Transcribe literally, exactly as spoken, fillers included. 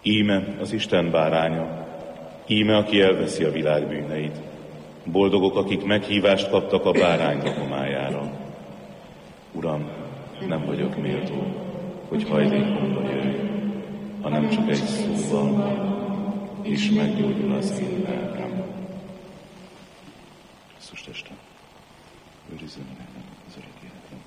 Íme az Isten báránya, íme, aki elveszi a világ bűneit. Boldogok, akik meghívást kaptak a bárány lakomájára. Uram, nem vagyok méltó, hogy hajlékomba jöjj, hanem csak egy szóval, és meggyógyul az én lelkem. Krisztus teste, őrizzön meg az örök életem.